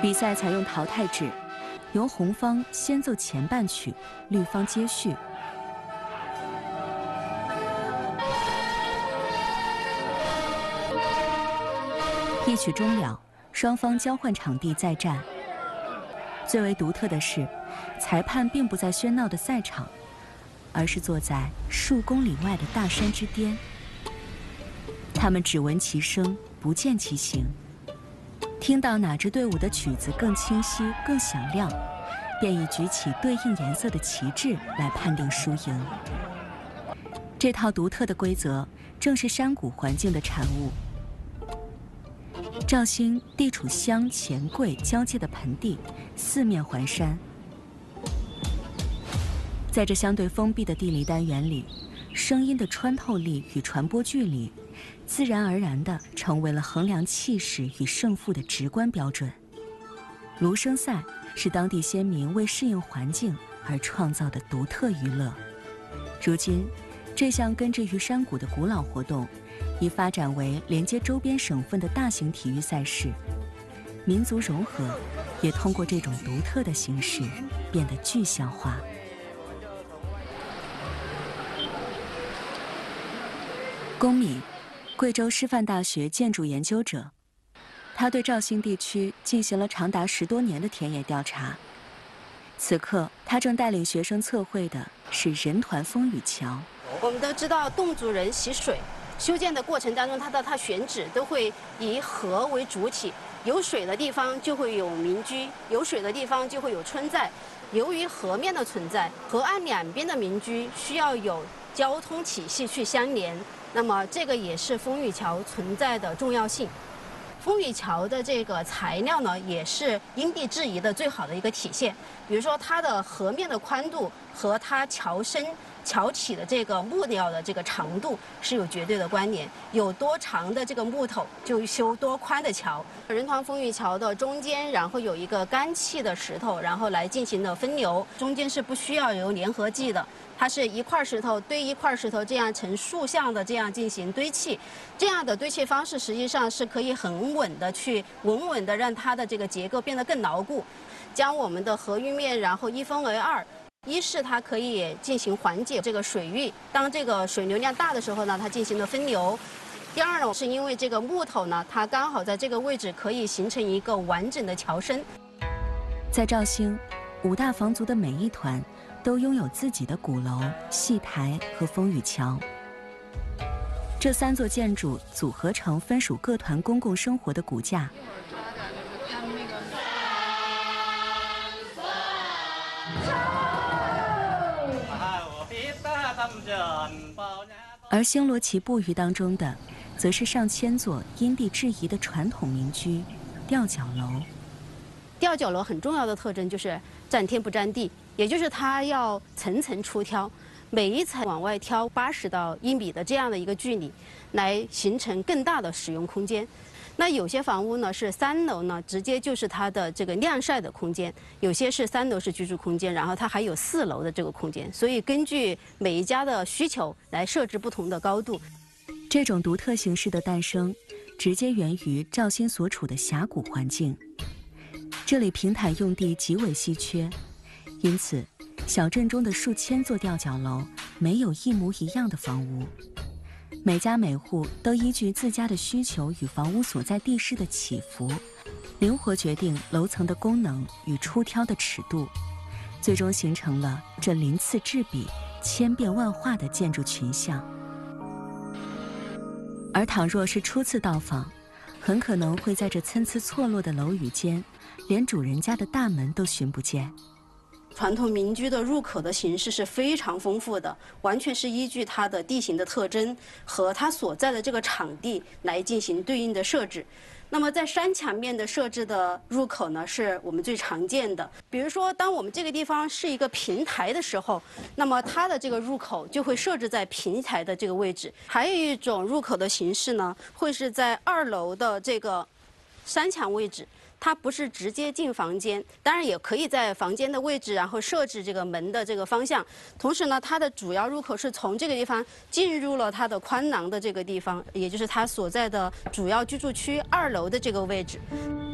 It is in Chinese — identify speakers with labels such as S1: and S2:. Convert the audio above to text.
S1: 比赛采用淘汰制，由红方先奏前半曲，绿方接续。一曲终了，双方交换场地再战。最为独特的是，裁判并不在喧闹的赛场，而是坐在数公里外的大山之巅。他们只闻其声，不见其形。听到哪支队伍的曲子更清晰、更响亮，便以举起对应颜色的旗帜来判定输赢。这套独特的规则正是山谷环境的产物。肇兴地处湘、黔、桂交界的盆地，四面环山。在这相对封闭的地理单元里，声音的穿透力与传播距离，自然而然地成为了衡量气势与胜负的直观标准。芦笙赛是当地先民为适应环境而创造的独特娱乐。如今，这项根植于山谷的古老活动，已发展为连接周边省份的大型体育赛事。民族融合也通过这种独特的形式变得具象化。龚敏，贵州师范大学建筑研究者，他对肇兴地区进行了长达10多年的田野调查。此刻，他正带领学生测绘的是人团风雨桥。
S2: 我们都知道，侗族人习水，修建的过程当中，它选址都会以河为主体，有水的地方就会有民居，有水的地方就会有村寨。由于河面的存在，河岸两边的民居需要有交通体系去相连，那么这个也是风雨桥存在的重要性。风雨桥的这个材料呢，也是因地制宜的最好的一个体现。比如说，它的河面的宽度和它桥身、桥体的这个木料的这个长度是有绝对的关联。有多长的这个木头，就修多宽的桥。人团风雨桥的中间，然后有一个干砌的石头，然后来进行的分流，中间是不需要有粘合剂的。它是一块石头堆一块石头，这样呈竖向的这样进行堆砌，这样的堆砌方式实际上是可以很稳的去稳稳的让它的这个结构变得更牢固，将我们的河域面然后一分为二。一是它可以进行缓解这个水域，当这个水流量大的时候呢，它进行了分流。第二呢，是因为这个木头呢，它刚好在这个位置可以形成一个完整的桥身。
S1: 在肇兴，5大房族的每一团都拥有自己的鼓楼、戏台和风雨桥。这3座建筑组合成分属各团公共生活的骨架。而星罗棋布局当中的，则是上千座因地制宜的传统民居——吊脚楼。
S2: 吊脚楼很重要的特征就是占天不占地，也就是它要层层出挑，每一层往外挑80到1米的这样的一个距离，来形成更大的使用空间。那有些房屋呢是3楼呢，直接就是它的这个晾晒的空间；有些是3楼是居住空间，然后它还有4楼的这个空间。所以根据每一家的需求来设置不同的高度。
S1: 这种独特形式的诞生，直接源于肇兴所处的峡谷环境。这里平坦用地极为稀缺，因此小镇中的数千座吊脚楼没有一模一样的房屋。每家每户都依据自家的需求与房屋所在地势的起伏，灵活决定楼层的功能与出挑的尺度，最终形成了这鳞次栉比、千变万化的建筑群像。而倘若是初次到访，很可能会在这参差错落的楼宇间，连主人家的大门都寻不见。
S2: 传统民居的入口的形式是非常丰富的，完全是依据它的地形的特征和它所在的这个场地来进行对应的设置。那么在山墙面的设置的入口呢，是我们最常见的。比如说，当我们这个地方是一个平台的时候，那么它的这个入口就会设置在平台的这个位置。还有一种入口的形式呢，会是在2楼的这个山墙位置。它不是直接进房间，当然也可以在房间的位置，然后设置这个门的这个方向。同时呢，它的主要入口是从这个地方进入了它的宽廊的这个地方，也就是它所在的主要居住区2楼的这个位置。